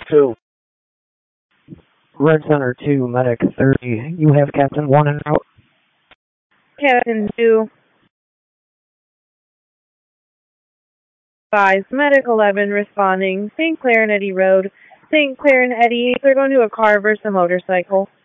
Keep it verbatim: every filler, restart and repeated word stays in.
two. Red Center two, Medic thirty. You have Captain one and out. Captain two. Five, Medic eleven responding. Saint Clair and Eddy Road. Saint Clair and Eddy, they're going to a car versus a motorcycle.